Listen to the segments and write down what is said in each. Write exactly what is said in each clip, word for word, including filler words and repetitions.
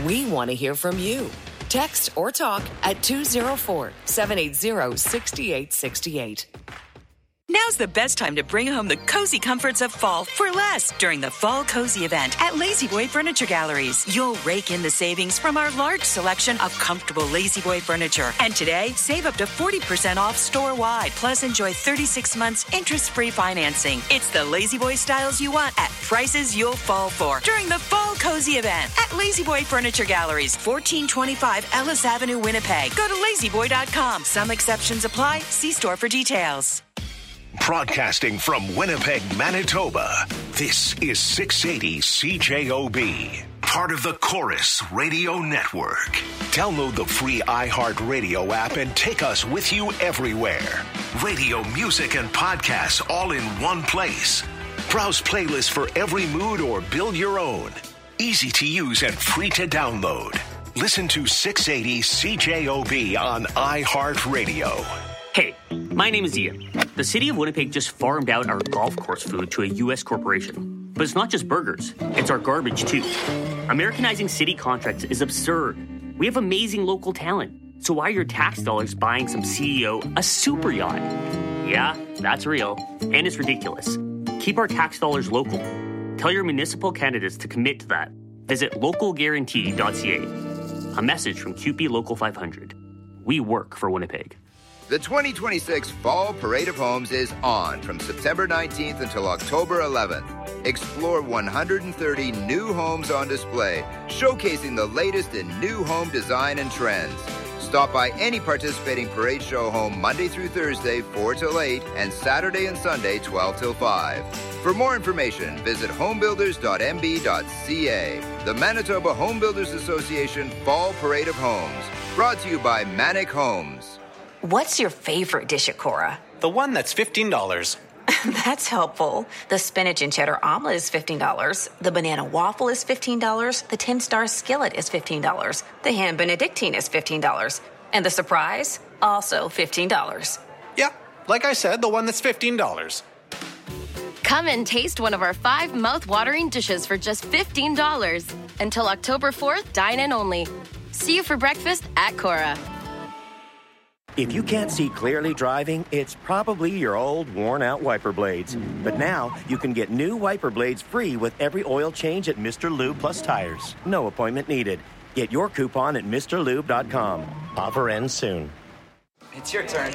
We want to hear from you. Text or talk at two oh four, seven eight zero, six eight six eight. Now's the best time to bring home the cozy comforts of fall for less during the Fall Cozy event at La-Z-Boy Furniture Galleries. You'll rake in the savings from our large selection of comfortable La-Z-Boy furniture. And today, save up to forty percent off store-wide, plus enjoy thirty-six months interest-free financing. It's the La-Z-Boy styles you want at prices you'll fall for during the Fall Cozy event at La-Z-Boy Furniture Galleries, fourteen twenty-five Ellis Avenue, Winnipeg. Go to lazy boy dot com. Some exceptions apply. See store for details. Broadcasting from Winnipeg, Manitoba, this is six eighty C J O B, part of the Chorus Radio Network. Download the free iHeartRadio app and take us with you everywhere. Radio, music, and podcasts all in one place. Browse playlists for every mood or build your own. Easy to use and free to download. Listen to six eighty C J O B on iHeartRadio. Hey, my name is Ian. The city of Winnipeg just farmed out our golf course food to a U S corporation. But it's not just burgers, it's our garbage too. Americanizing city contracts is absurd. We have amazing local talent. So why are your tax dollars buying some C E O a super yacht? Yeah, that's real. And it's ridiculous. Keep our tax dollars local. Tell your municipal candidates to commit to that. Visit local guarantee dot c a. A message from C U P E Local five hundred. We work for Winnipeg. The twenty twenty-six Fall Parade of Homes is on from September nineteenth until October eleventh. Explore one hundred thirty new homes on display, showcasing the latest in new home design and trends. Stop by any participating parade show home Monday through Thursday, four till eight, and Saturday and Sunday, twelve till five. For more information, visit home builders dot m b dot c a. The Manitoba Home Builders Association Fall Parade of Homes. Brought to you by Manic Homes. What's your favorite dish at Cora? The one that's fifteen dollars. That's helpful. The spinach and cheddar omelet is fifteen dollars. The banana waffle is fifteen dollars. The ten-star skillet is fifteen dollars. The ham benedictine is fifteen dollars. And the surprise? Also fifteen dollars. Yeah, like I said, the one that's fifteen dollars. Come and taste one of our five mouth-watering dishes for just fifteen dollars. Until October fourth, dine in only. See you for breakfast at Cora. If you can't see clearly driving, it's probably your old, worn-out wiper blades. But now, you can get new wiper blades free with every oil change at Mister Lube Plus Tires. No appointment needed. Get your coupon at Mr Lube dot com. Offer ends soon. It's your turn.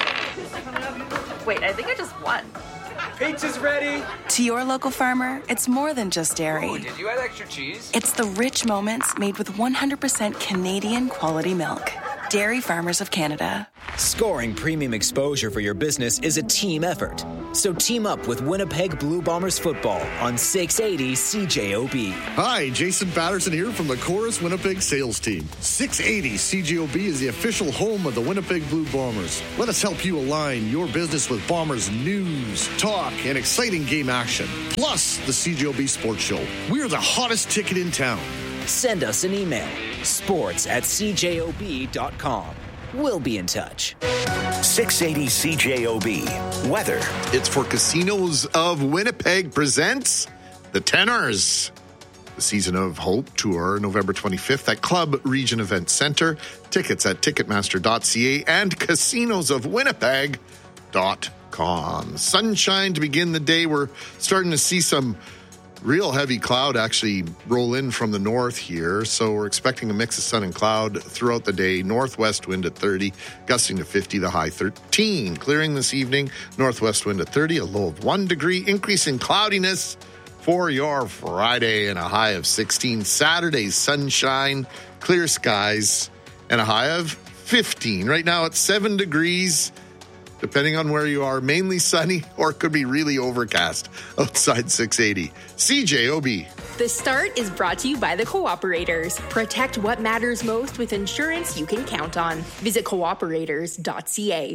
Wait, I think I just won. Pizza's ready. To your local farmer, it's more than just dairy. Oh, did you add extra cheese? It's the rich moments made with one hundred percent Canadian quality milk. Dairy Farmers of Canada. Scoring premium exposure for your business is a team effort. So team up with Winnipeg Blue Bombers football on six eighty C J O B. Hi, Jason Patterson here from the Chorus Winnipeg sales team. six eighty C J O B is the official home of the Winnipeg Blue Bombers. Let us help you align your business with Bombers news, talk, and exciting game action. Plus the C J O B Sports Show. We are the hottest ticket in town. Send us an email, sports at c j o b dot com. We'll be in touch. six eighty C J O B. Weather. It's for Casinos of Winnipeg presents the Tenors. The Season of Hope Tour, November twenty-fifth at Club Region Event Center. Tickets at ticketmaster dot c a and casinos of winnipeg dot com. Sunshine to begin the day. We're starting to see some real heavy cloud actually roll in from the north here, so we're expecting a mix of sun and cloud throughout the day. Northwest wind at thirty, gusting to fifty, the high thirteen. Clearing this evening, northwest wind at thirty, a low of one degree. Increase in cloudiness for your Friday and a high of sixteen. Saturday, sunshine, clear skies, and a high of fifteen. Right now it's seven degrees. Depending on where you are, mainly sunny or it could be really overcast outside six eighty. C J O B. The Start is brought to you by the Cooperators. Protect what matters most with insurance you can count on. Visit cooperators dot c a.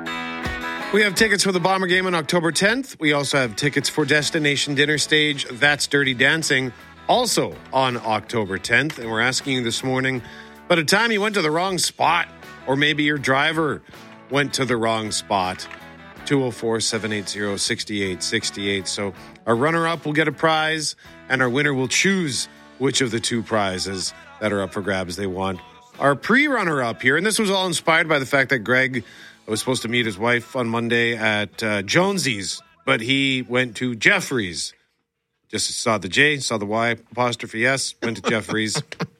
We have tickets for the Bomber game on October tenth. We also have tickets for Destination Dinner Stage, That's Dirty Dancing, also on October tenth. And we're asking you this morning, by the time you went to the wrong spot, or maybe your driver went to the wrong spot. two oh four, seven eight zero, six eight six eight. So our runner-up will get a prize, and our winner will choose which of the two prizes that are up for grabs. They want our pre-runner-up here. And this was all inspired by the fact that Greg was supposed to meet his wife on Monday at uh, Jonesy's, but he went to Jeffrey's. Just saw the J, saw the Y, apostrophe S, went to Jeffrey's.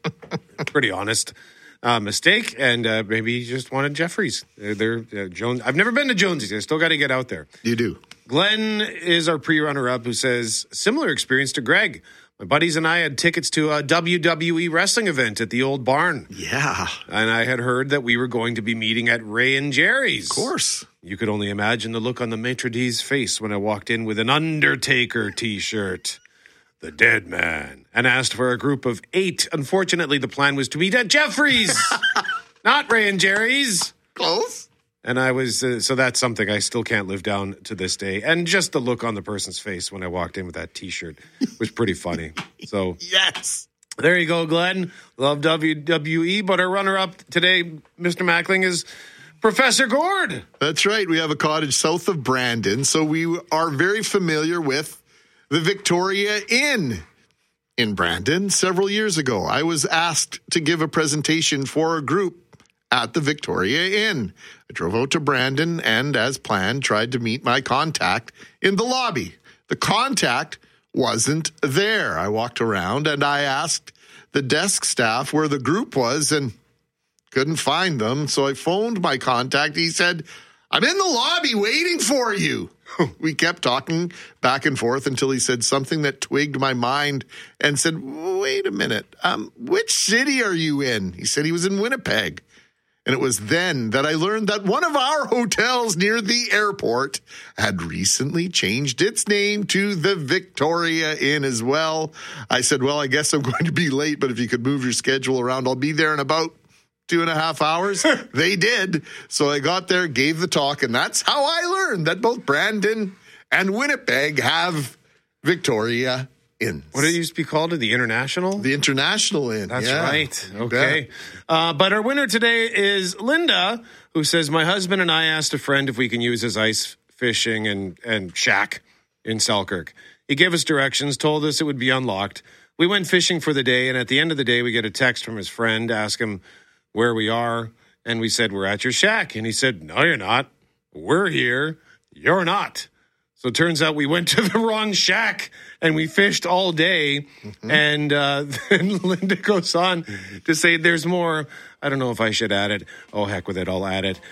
Pretty honest uh, mistake, and uh, maybe he just wanted Jeffrey's. They're, they're uh, Jones. I've never been to Jonesy's. I still got to get out there. You do. Glenn is our pre-runner-up who says, similar experience to Greg. My buddies and I had tickets to a W W E wrestling event at the old barn. Yeah. And I had heard that we were going to be meeting at Ray and Jerry's. Of course. You could only imagine the look on the maitre d's face when I walked in with an Undertaker t-shirt. The dead man. And asked for a group of eight. Unfortunately, the plan was to meet at Jeffrey's. Not Ray and Jerry's. Close. And I was, uh, so that's something I still can't live down to this day. And just the look on the person's face when I walked in with that t-shirt was pretty funny. So, yes. There you go, Glenn. Love W W E, but our runner-up today, Mister Mackling, is Professor Gord. That's right. We have a cottage south of Brandon, so we are very familiar with the Victoria Inn in Brandon. Several years ago, I was asked to give a presentation for a group at the Victoria Inn. I drove out to Brandon and, as planned, tried to meet my contact in the lobby. The contact wasn't there. I walked around and I asked the desk staff where the group was and couldn't find them. So I phoned my contact. He said, I'm in the lobby waiting for you. We kept talking back and forth until he said something that twigged my mind and said, wait a minute, um, which city are you in? He said he was in Winnipeg. And it was then that I learned that one of our hotels near the airport had recently changed its name to the Victoria Inn as well. I said, well, I guess I'm going to be late, but if you could move your schedule around, I'll be there in about two and a half hours. They did. So I got there, gave the talk, and that's how I learned that both Brandon and Winnipeg have Victoria Inns. What did it used to be called? The International? The International Inn. That's yeah. right. Okay. Uh, but our winner today is Linda, who says, my husband and I asked a friend if we can use his ice fishing and, and shack in Selkirk. He gave us directions, told us it would be unlocked. We went fishing for the day, and at the end of the day, we get a text from his friend, ask him where we are, and we said, we're at your shack. And he said, no, you're not. We're here. You're not. So it turns out we went to the wrong shack and we fished all day. Mm-hmm. And uh, then Linda goes on to say there's more. I don't know if I should add it. Oh, heck with it. I'll add it.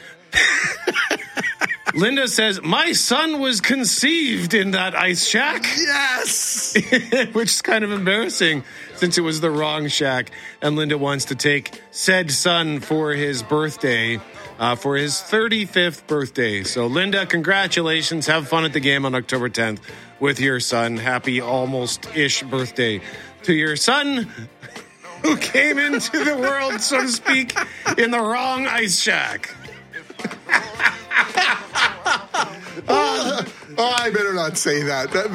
Linda says, my son was conceived in that ice shack. Yes! Which is kind of embarrassing since it was the wrong shack. And Linda wants to take said son for his birthday. Uh, for his thirty-fifth birthday. So, Linda, congratulations. Have fun at the game on October tenth with your son. Happy almost-ish birthday to your son who came into the world, so to speak, in the wrong ice shack. uh, oh, I better not say that. that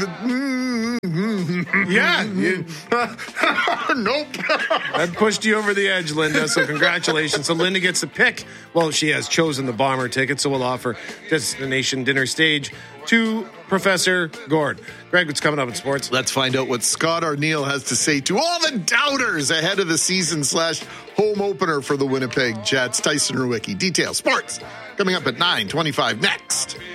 yeah. You, nope. That pushed you over the edge, Linda, so congratulations. So Linda gets the pick. Well, she has chosen the Bomber ticket, so we'll offer Destination Dinner Stage to Professor Gord. Greg, what's coming up in sports? Let's find out what Scott Arneal has to say to all the doubters ahead of the season slash home opener for the Winnipeg Jets. Tyson Rewicki. Details, sports, coming up at nine twenty-five next.